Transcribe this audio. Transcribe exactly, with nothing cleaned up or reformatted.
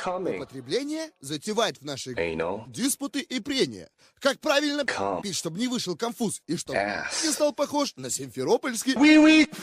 Употребление затевает в нашей Anal. диспуты и прения. Как правильно Come. пить, чтобы не вышел конфуз и чтобы Ass. не стал похож на симферопольский... Oui, oui.